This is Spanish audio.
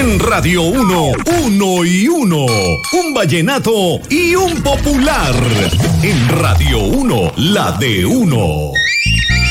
En Radio 1, uno y uno. Un vallenato y un popular. En Radio 1, la de uno.